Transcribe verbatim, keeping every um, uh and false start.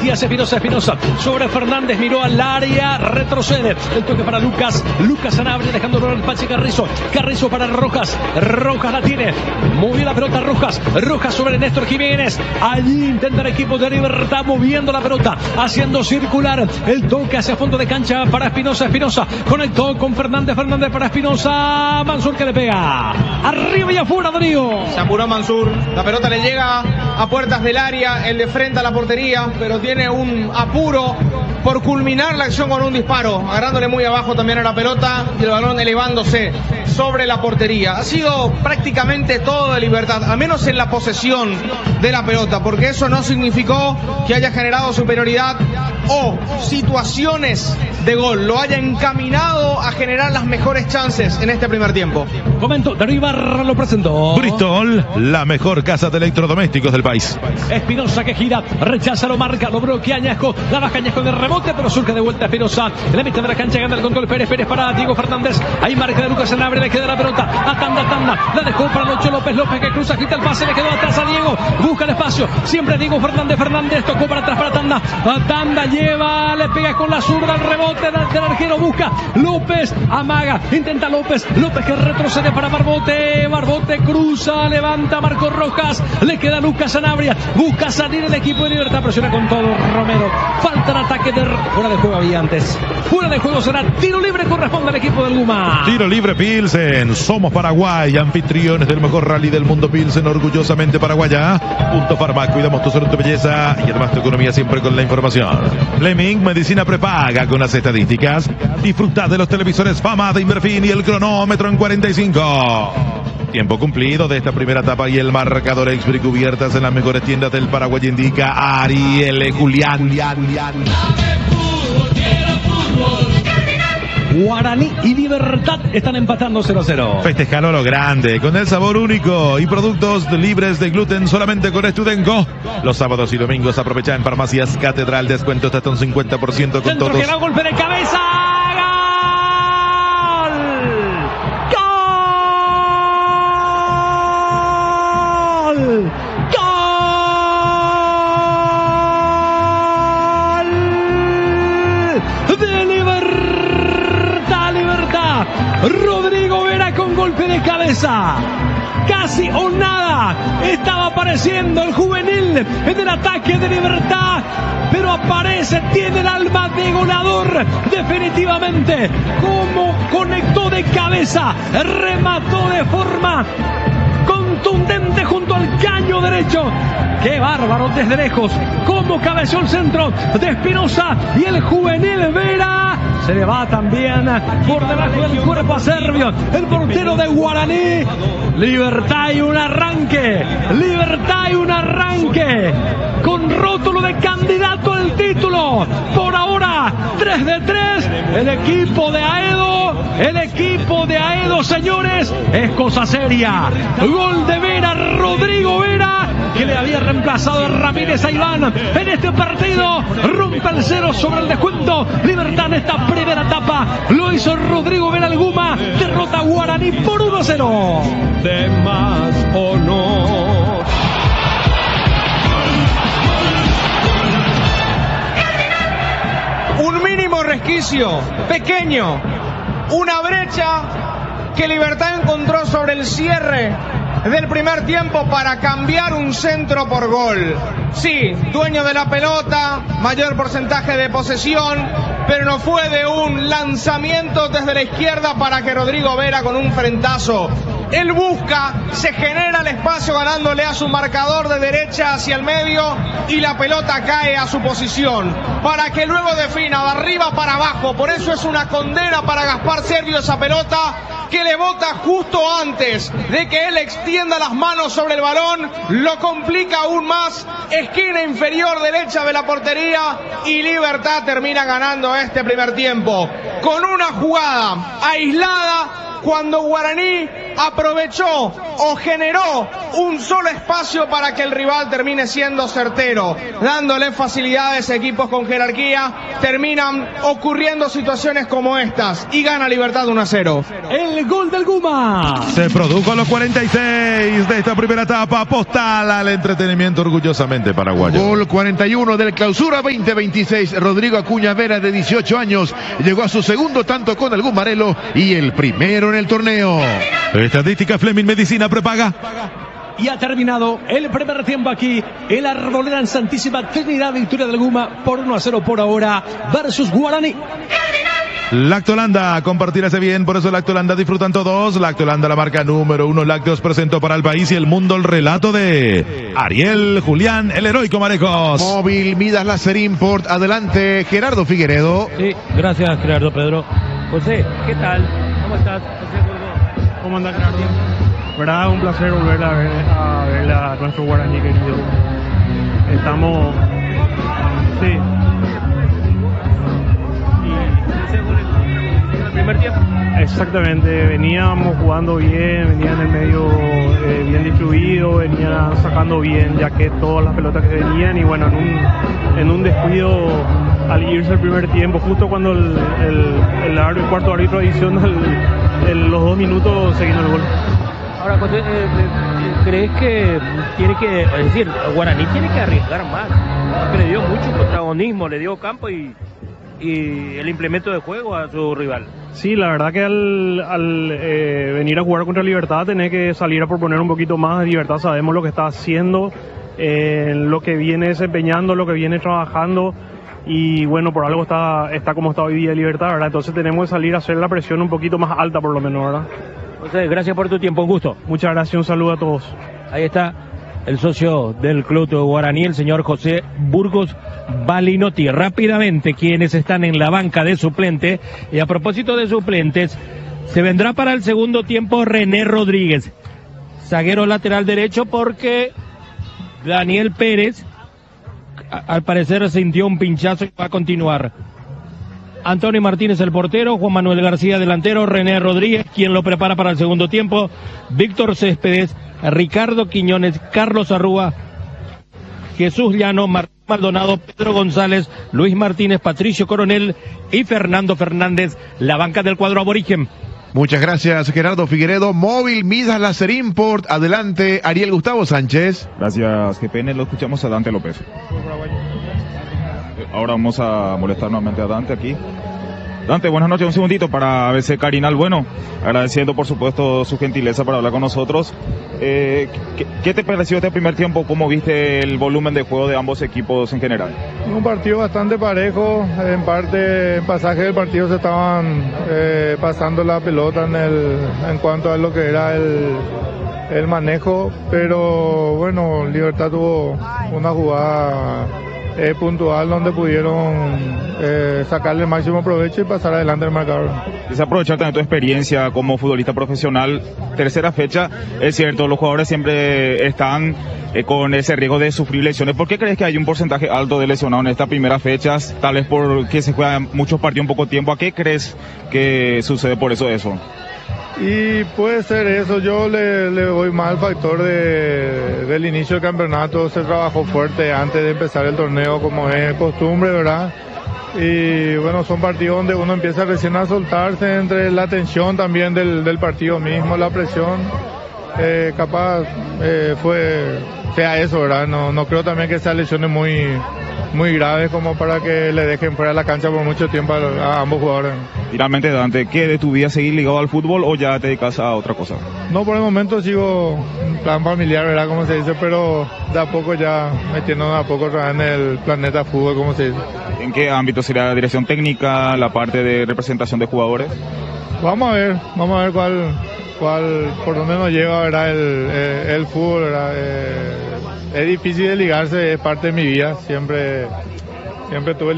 Matías Espinosa, Espinosa sobre Fernández, miró al área, retrocede. El toque para Lucas. Lucas Sanabria dejando el Pache Carrizo. Carrizo para Rojas. Rojas la tiene. Movió la pelota Rojas. Rojas sobre Néstor Jiménez. Allí intenta el equipo de Libertad moviendo la pelota, haciendo circular el toque hacia fondo de cancha para Espinosa. Espinosa conectó con Fernández. Fernández para Espinosa. Mansur que le pega. Arriba y afuera, Darío. Se apuró Mansur. La pelota le llega a puertas del área. El de frente a la portería, pero tiene un apuro por culminar la acción con un disparo, agarrándole muy abajo también a la pelota y el balón elevándose sobre la portería. Ha sido prácticamente todo de Libertad, al menos en la posesión de la pelota, porque eso no significó que haya generado superioridad o situaciones de gol, lo haya encaminado a generar las mejores chances en este primer tiempo. Comento, Darío Ibarra lo presentó. Bristol, la mejor casa de electrodomésticos del país. Espinosa que gira, rechaza, lo marca, lo bloquea Añasco, la baja Añasco en el rebote, pero surge de vuelta Espinosa. En la mitad de la cancha gana el control Pérez, Pérez para Diego Fernández. Ahí marca de Lucas Sanabria, le queda la pelota a Tanda, Tanda, la dejó para Locho López, López que cruza, quita el pase, le quedó atrás a Diego, busca el espacio, siempre Diego Fernández, Fernández tocó para atrás para Tanda, a Tanda lleva, le pega con la zurda, el rebote del, del arquero, busca López, amaga, intenta López, López que retrocede para Barbote, Barbote cruza, levanta Marco Rojas, le queda Lucas Sanabria, busca salir el equipo de Libertad, presiona con todo Romero, falta el ataque de fuera de juego había antes, fuera de juego será tiro libre, corresponde al equipo del Guma. Tiro libre Pilsen, somos Paraguay, anfitriones del mejor rally del mundo. Pilsen, orgullosamente paraguaya. Punto Farma, cuidamos tu salud, tu belleza y además tu economía siempre con la información. Fleming, medicina prepaga con las estadísticas. Disfruta de los televisores Fama de Inverfin y el cronómetro en cuarenta y cinco. Tiempo cumplido de esta primera etapa y el marcador Express cubiertas en las mejores tiendas del Paraguay indica Ariel Julián. Julián, Julián. Guaraní y Libertad están empatando cero a cero. Festejalo a lo grande, con el sabor único y productos libres de gluten solamente con Studengo. Los sábados y domingos aprovecha en Farmacias Catedral, descuentos hasta un cincuenta por ciento con Centro todos. Que da golpe de cabeza. ¡Gol! ¡Gol! De Libertad, Libertad. Rodrigo Vera con golpe de cabeza. Casi o nada estaba apareciendo el juvenil en el ataque de Libertad, pero aparece, tiene el alma de goleador definitivamente. Como conectó de cabeza, remató de forma contundente junto al caño derecho. ¡Qué bárbaro desde lejos! Cómo cabeció el centro de Espinosa y el juvenil Vera se le va también por debajo del cuerpo a Servio, el portero de Guaraní. Libertad y un arranque, Libertad y un arranque con rótulo de candidato al título. Por ahora, tres de tres, el equipo de Aedo, el equipo de Aedo, señores, es cosa seria. Gol de Vera, Rodrigo Vera, que le había reemplazado a Ramírez a Iván en este partido, rompe el cero sobre el descuento. Libertad en esta primera etapa lo hizo Rodrigo Vera Alguma, derrota a Guaraní por uno a cero. De más honor. Un mínimo resquicio, pequeño, una brecha que Libertad encontró sobre el cierre del primer tiempo para cambiar un centro por gol. Sí, dueño de la pelota, mayor porcentaje de posesión, pero no fue de un lanzamiento desde la izquierda para que Rodrigo Vera con un frentazo. Él busca, se genera el espacio ganándole a su marcador de derecha hacia el medio y la pelota cae a su posición para que luego defina de arriba para abajo. Por eso es una condena para Gaspar Servio esa pelota que le bota justo antes de que él extienda las manos sobre el balón, lo complica aún más, esquina inferior derecha de la portería y Libertad termina ganando este primer tiempo con una jugada aislada cuando Guaraní aprovechó o generó un solo espacio para que el rival termine siendo certero, dándole facilidades a equipos con jerarquía. Terminan ocurriendo situaciones como estas y gana Libertad uno a cero. El gol del Guma. Se produjo a los cuarenta y seis de esta primera etapa. Postal al entretenimiento orgullosamente paraguayo. Gol cuarenta y uno del Clausura veinte veintiséis. Rodrigo Acuña Vera, de dieciocho años, llegó a su segundo tanto con el Gumarelo y el primero en el torneo. Estadística Fleming Medicina prepaga. Y ha terminado el primer tiempo aquí en la Arboleda en Santísima Trinidad. Victoria del Guma por uno a cero por ahora versus Guaraní. Lactolanda, compartirse bien, por eso Lactolanda disfrutan todos. Lactolanda, la marca número uno lácteos, presentó para el país y el mundo el relato de Ariel Julián, el heroico Marejos. Móvil Midas Láser Import, adelante Gerardo Figueredo. Sí, gracias Gerardo Pedro. José, ¿qué tal? ¿Cómo estás? José, ¿cómo andas, Gerardo? Verdad, un placer volver a ver a, ver a nuestro Guaraní querido. Estamos... Sí. Primer tiempo. Exactamente, veníamos jugando bien, venían en el medio eh, bien distribuido, venían sacando bien ya que todas las pelotas que venían y bueno, en un, en un descuido al irse el primer tiempo, justo cuando el, el, el, árbitro, el cuarto árbitro adiciona el, el, los dos minutos siguiendo el gol. Ahora, José, eh, ¿crees que tiene que, es decir, Guaraní tiene que arriesgar más? Porque le dio mucho protagonismo, le dio campo y... y el implemento de juego a su rival. Sí, la verdad que al, al eh, venir a jugar contra Libertad tenés que salir a proponer un poquito más. Libertad sabemos lo que está haciendo, eh, lo que viene desempeñando, lo que viene trabajando y bueno, por algo está, está como está hoy día Libertad, ¿verdad? Entonces tenemos que salir a hacer la presión un poquito más alta por lo menos, ¿verdad? José, gracias por tu tiempo, un gusto. Muchas gracias, un saludo a todos. Ahí está el socio del club de Guaraní, el señor José Burgos Balinotti. Rápidamente, quienes están en la banca de suplente, y a propósito de suplentes, se vendrá para el segundo tiempo René Rodríguez, zaguero lateral derecho, porque Daniel Pérez al parecer sintió un pinchazo y va a continuar. Antonio Martínez el portero, Juan Manuel García delantero, René Rodríguez quien lo prepara para el segundo tiempo, Víctor Céspedes, Ricardo Quiñones, Carlos Arrúa, Jesús Llano, Martín Maldonado, Pedro González, Luis Martínez, Patricio Coronel y Fernando Fernández, la banca del cuadro aborigen. Muchas gracias Gerardo Figueredo. Móvil Midas Láser Import, adelante Ariel Gustavo Sánchez. Gracias G P N, lo escuchamos a Dante López. Ahora vamos a molestar nuevamente a Dante aquí. Dante, buenas noches, un segundito para A B C Carinal. Bueno, agradeciendo por supuesto su gentileza para hablar con nosotros. Eh, ¿qué, ¿Qué te pareció este primer tiempo? ¿Cómo viste el volumen de juego de ambos equipos en general? Un partido bastante parejo. En parte, en pasaje del partido se estaban eh, pasando la pelota en, el, en cuanto a lo que era el, el manejo. Pero bueno, Libertad tuvo una jugada Eh, puntual donde pudieron eh, sacarle el máximo provecho y pasar adelante el marcador. Quise aprovechar también tu experiencia como futbolista profesional. Tercera fecha, es cierto, los jugadores siempre están eh, con ese riesgo de sufrir lesiones. ¿Por qué crees que hay un porcentaje alto de lesionados en estas primeras fechas? Tal vez porque se juegan muchos partidos en poco tiempo. ¿A qué crees que sucede por eso eso? Y puede ser eso, yo le, le doy más al factor de, del inicio del campeonato. Se trabajó fuerte antes de empezar el torneo, como es costumbre, ¿verdad? Y bueno, son partidos donde uno empieza recién a soltarse entre la tensión también del, del partido mismo, la presión. Eh, capaz eh, fue sea eso, ¿verdad? No, no creo también que sean lesiones muy, muy graves como para que le dejen fuera de la cancha por mucho tiempo a, a ambos jugadores. Finalmente, Dante, ¿qué de tu vida seguir ligado al fútbol o ya te dedicas a otra cosa? No, por el momento sigo en plan familiar, ¿verdad? Como se dice, pero de a poco ya metiendo de a poco en el planeta fútbol, como se dice. ¿En qué ámbito sería la dirección técnica, la parte de representación de jugadores? Vamos a ver, vamos a ver cuál, cuál por dónde nos lleva, ¿verdad? El, el, el fútbol, ¿verdad? Eh, es difícil de ligarse, es parte de mi vida, siempre, siempre tuve